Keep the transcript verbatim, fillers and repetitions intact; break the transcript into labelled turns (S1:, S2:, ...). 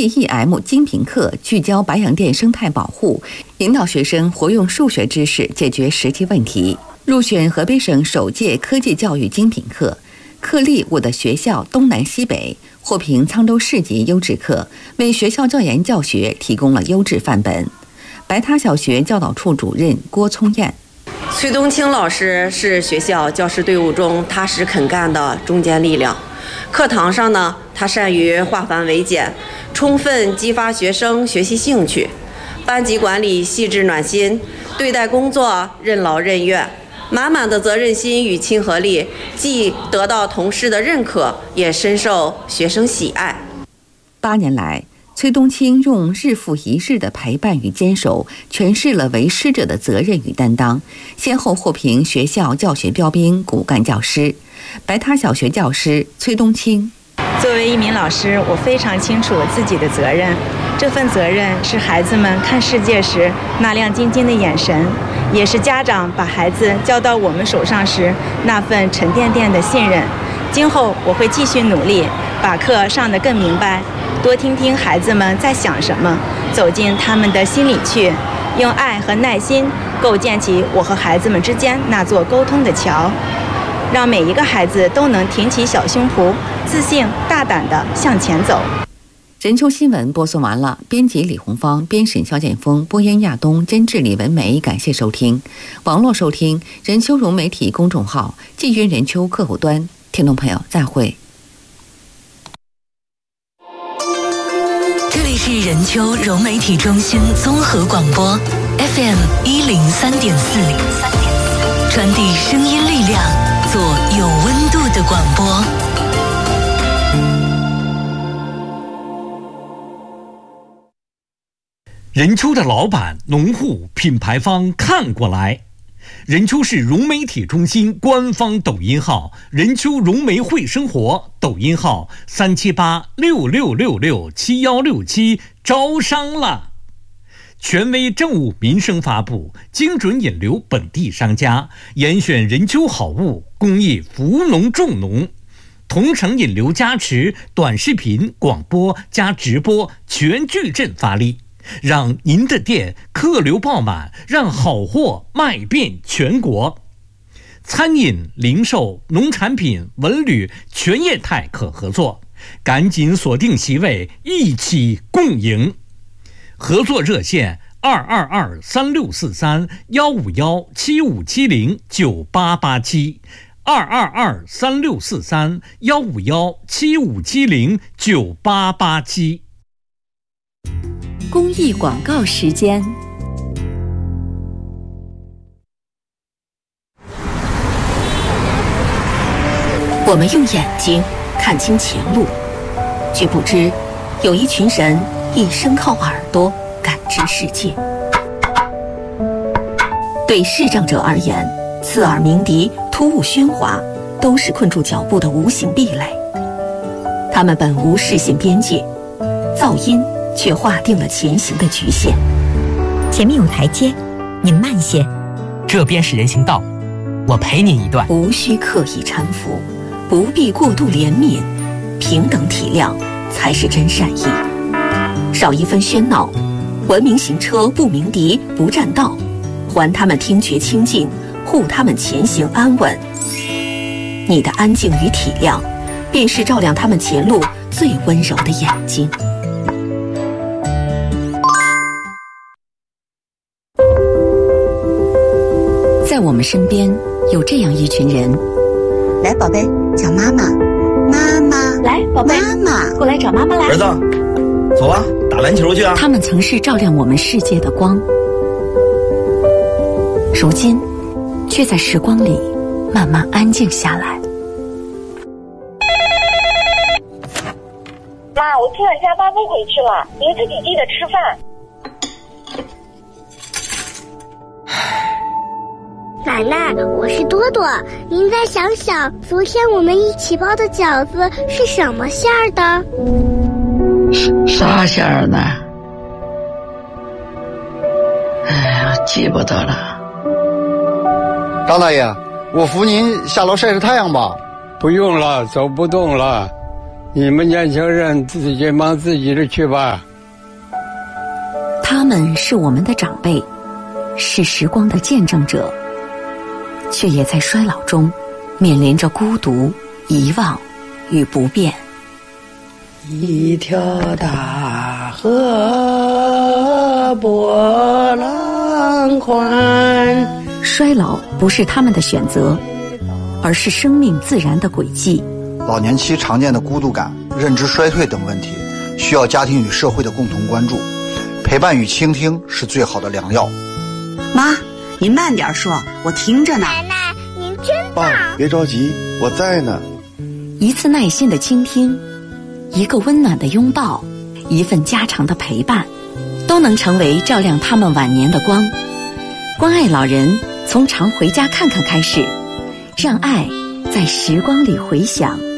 S1: P E M 精品课聚焦白洋淀生态保护，引导学生活用数学知识解决实际问题。入选河北省首届科技教育精品课，课例我的学校东南西北获评沧州市级优质课，为学校教研教学提供了优质范本。白塔小学教导处主任郭聪燕。
S2: 崔东青老师是学校教师队伍中踏实肯干的中坚力量。课堂上呢，他善于化繁为简，充分激发学生学习兴趣。班级管理细致暖心，对待工作任劳任怨，满满的责任心与亲和力，既得到同事的认可，也深受学生喜爱。
S1: 八年来，崔东青用日复一日的陪伴与坚守，诠释了为师者的责任与担当，先后获评学校教学标兵、骨干教师。白塔小学教师崔东青：
S3: 作为一名老师，我非常清楚自己的责任，这份责任是孩子们看世界时那亮晶晶的眼神，也是家长把孩子交到我们手上时那份沉甸甸的信任。今后我会继续努力，把课上得更明白，多听听孩子们在想什么，走进他们的心里去，用爱和耐心构建起我和孩子们之间那座沟通的桥，让每一个孩子都能挺起小胸脯，自信大胆地向前走。
S1: 任秋新闻播送完了，编辑李红芳，编审肖建峰，播音亚东，监制李文梅。感谢收听。网络收听任秋荣媒体公众号，季云任秋客户端。听众朋友，再会。
S4: 这里是任秋融媒体中心综合广播 F M 一零三点四，传递声音力量，做有温度的广播。
S5: 任秋的老板、农户、品牌方看过来。任秋市融媒体中心官方抖音号任秋融媒会生活，抖音号三七八六六六六七幺六七，招商了。权威政务民生发布，精准引流本地商家，严选任秋好物，公益扶农助农，同城引流加持，短视频、广播加直播全矩阵发力，让您的店客流爆满，让好货卖遍全国。餐饮、零售、农产品、文旅全业态可合作，赶紧锁定席位，一起共赢。合作热线二二二三六四三幺五幺七五七零九八八七，二二二三六四三幺五幺七五七零九八八七。
S6: 公益广告时间。我们用眼睛看清前路，却不知有一群人一生靠耳朵感知世界。对视障者而言，刺耳鸣笛、突兀喧哗都是困住脚步的无形壁垒。他们本无视线边界，噪音却划定了前行的局限。
S7: 前面有台阶，您慢些。
S8: 这边是人行道，我陪您一段。
S6: 无需刻意搀扶，不必过度怜悯，平等体谅才是真善意。少一分喧闹，文明行车不鸣笛不占道，还他们听觉清净，护他们前行安稳。你的安静与体谅，便是照亮他们前路最温柔的眼睛。在我们身边有这样一群人，
S9: 来，宝贝，叫妈妈，妈妈，
S6: 来，宝贝，
S9: 妈妈，
S6: 过来找妈妈来。
S10: 儿子，走啊，打篮球去啊！
S6: 他们曾是照亮我们世界的光，如今却在时光里慢慢安静下来。
S11: 妈，我今晚加班不回去了，您自己记得吃饭。
S12: 奶奶，我是多多，您再想想，昨天我们一起包的饺子是什么馅儿的？
S13: 啥馅儿呢？哎呀，记不得了。
S14: 张大爷，我扶您下楼晒晒太阳吧。
S15: 不用了，走不动了。 你们年轻人自己忙自己的去吧。
S6: 他们是我们的长辈，是时光的见证者，却也在衰老中面临着孤独、遗忘与不变。
S13: 一条大河波浪宽。
S6: 衰老不是他们的选择，而是生命自然的轨迹。
S14: 老年期常见的孤独感、认知衰退等问题，需要家庭与社会的共同关注。陪伴与倾听是最好的良药。
S9: 妈，您慢点说，我听着呢。
S12: 奶奶，您真棒！
S16: 爸，别着急，我在呢。
S6: 一次耐心的倾听，一个温暖的拥抱，一份家常的陪伴，都能成为照亮他们晚年的光。关爱老人，从常回家看看开始，让爱在时光里回响。